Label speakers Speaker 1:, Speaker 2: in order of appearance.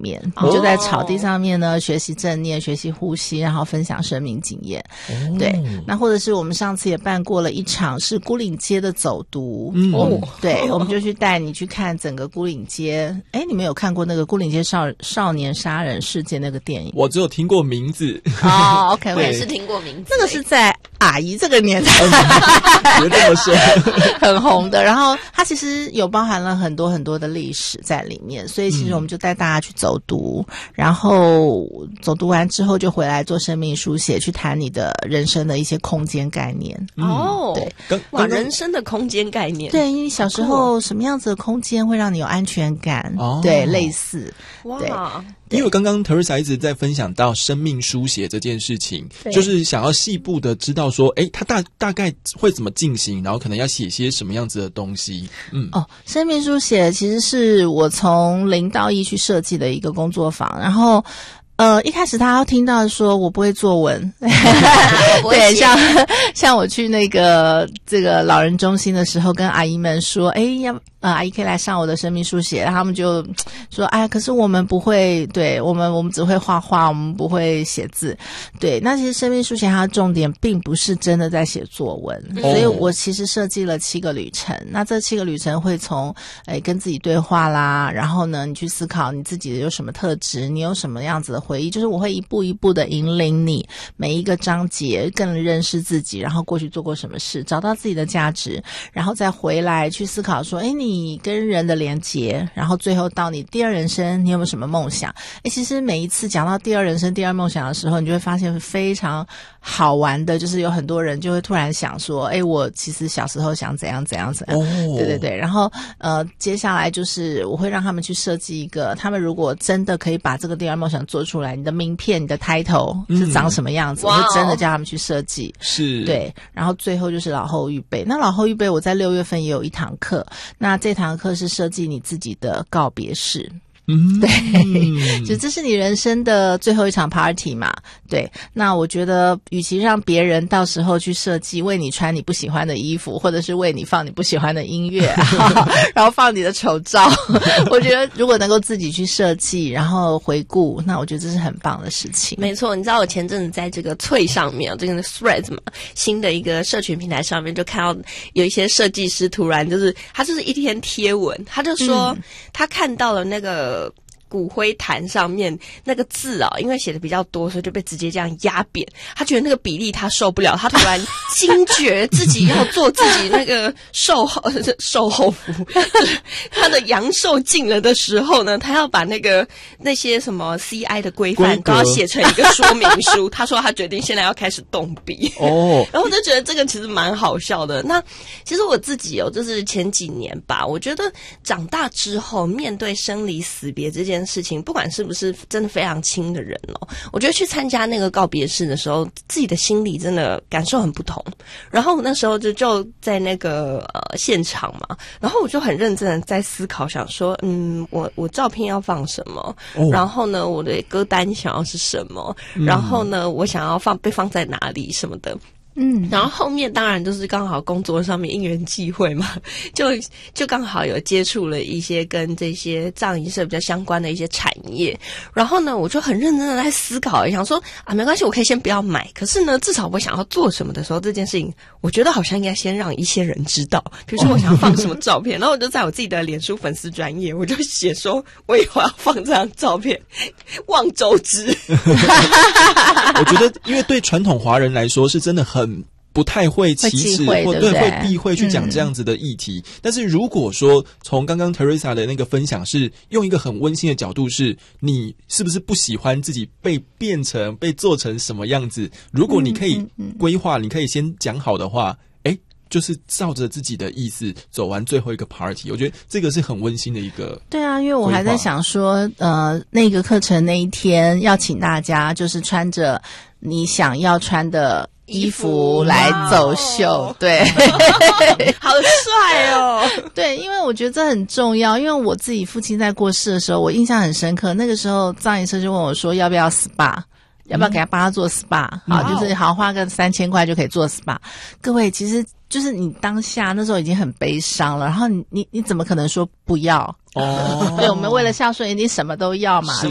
Speaker 1: 面，你就在草地上面呢学习正念，学习呼吸，然后分享生命经验。对，那或者是我们上次也办过了一场是孤岭街的走读。对，我们就去带你去看整个孤岭街。你们有看过那个孤岭街少年杀人事件那个电影？
Speaker 2: 我只有听过名字。
Speaker 1: OK，
Speaker 3: 我也是听过名字。
Speaker 1: 那个是在阿姨这个年代
Speaker 2: 别这么说
Speaker 1: 很红的，然后它其实有包含了很多很多的历史在里面，所以其实我们就带大家去走读，然后走读完之后就回来做生命书写，去谈你的人生的一些空间概念。
Speaker 3: 对，哇，人生的空间概念。
Speaker 1: 对，因为小时候什么样子的空间会让你有安全感？对，类似。
Speaker 3: 哇，
Speaker 2: 因为刚刚 Teresa 一直在分享到生命书写这件事情，就是想要细部的知道说，它大概会怎么进行，然后可能要写些什么样子的东西。
Speaker 1: 生命书写其实是我从0到1去设计的一个工作坊，然后一开始他听到说我不会作文对，像我去这个老人中心的时候跟阿姨们说阿姨可以来上我的生命书写，他们就说可是我们不会，对，我们只会画画，我们不会写字。对，那其实生命书写它的重点并不是真的在写作文，所以我其实设计了7个旅程。那这7个旅程会从跟自己对话啦，然后呢你去思考你自己有什么特质，你有什么样子的回忆，就是我会一步一步的引领你每一个章节更认识自己，然后过去做过什么事，找到自己的价值，然后再回来去思考说你跟人的连结，然后最后到你第二人生你有没有什么梦想。其实每一次讲到第二人生第二梦想的时候，你就会发现非常好玩的，就是有很多人就会突然想说我其实小时候想怎样怎样怎样。对对对，然后接下来就是我会让他们去设计一个，他们如果真的可以把这个第二梦想做出来，你的名片你的 title 是长什么样子，我会真的叫他们去设计。
Speaker 2: 是，
Speaker 1: 对，然后最后就是老后预备。那老后预备我在6月份也有一堂课，那这堂课是设计你自己的告别式。对，就这是你人生的最后一场 party 嘛。对，那我觉得与其让别人到时候去设计为你穿你不喜欢的衣服，或者是为你放你不喜欢的音乐然后放你的丑照我觉得如果能够自己去设计然后回顾，那我觉得这是很棒的事情。
Speaker 3: 没错，你知道我前阵子在这个脆上面这个 Threads 嘛，新的一个社群平台上面就看到有一些设计师突然他就是一篇贴文，他就说他看到了那个骨灰坛上面那个字因为写的比较多，所以就被直接这样压扁。他觉得那个比例他受不了，他突然惊觉自己要做自己那个售后服他的阳寿尽了的时候呢，他要把那些什么 CI 的规范都要写成一个说明书他说他决定现在要开始动笔然后我就觉得这个其实蛮好笑的。那其实我自己就是前几年吧，我觉得长大之后面对生离死别这件事情，不管是不是真的非常亲的人我觉得去参加那个告别式的时候，自己的心里真的感受很不同。然后我那时候就在那个现场嘛，然后我就很认真的在思考，想说我照片要放什么然后呢我的歌单想要是什么然后呢我想要被放在哪里什么的。然后后面当然就是刚好工作上面因缘际会嘛，就刚好有接触了一些跟这些葬仪社比较相关的一些产业，然后呢我就很认真的在思考，想说没关系，我可以先不要买，可是呢至少我想要做什么的时候，这件事情我觉得好像应该先让一些人知道，比如说我想要放什么照片然后我就在我自己的脸书粉丝专页我就写说我以后要放这张照片，望周知
Speaker 2: 我觉得因为对传统华人来说是真的很不太会歧视或会避讳去讲这样子的议题但是如果说从刚刚 Teresa 的那个分享是用一个很温馨的角度，是你是不是不喜欢自己被做成什么样子，如果你可以规划你可以先讲好的话就是照着自己的意思走完最后一个 party， 我觉得这个是很温馨的一个。
Speaker 1: 对啊，因为我还在想说那个课程那一天要请大家就是穿着你想要穿的衣服来走秀，对
Speaker 3: 好帅哦
Speaker 1: 对，因为我觉得这很重要，因为我自己父亲在过世的时候我印象很深刻，那个时候葬仪社就问我说要不要 SPA，要不要给他帮他做 SPA，就是好花个3000块就可以做 SPA。各位，其实就是你当下那时候已经很悲伤了，然后你怎么可能说不要？对，我们为了孝顺一定什么都要嘛。